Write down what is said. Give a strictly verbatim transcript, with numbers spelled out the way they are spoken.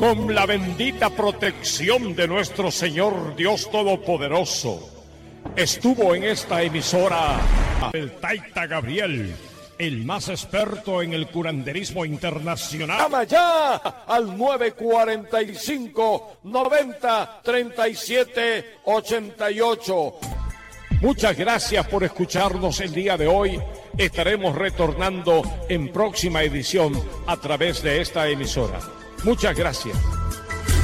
con la bendita protección de nuestro Señor Dios Todopoderoso. Estuvo en esta emisora el Taita Gabriel, el más experto en el curanderismo internacional. Llama ya al nueve cuatro cinco, noventa, treinta y siete, ochenta y ocho. Muchas gracias por escucharnos el día de hoy. Estaremos retornando en próxima edición a través de esta emisora. Muchas gracias.